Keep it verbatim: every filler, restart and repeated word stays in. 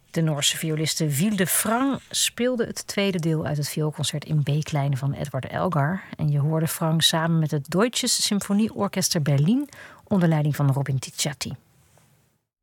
De Noorse violiste Vilde Frang speelde het tweede deel uit het vioolconcert in B-kleine van Edward Elgar. En je hoorde Frang samen met het Deutsches Symphonieorchester Berlin onder leiding van Robin Ticciati.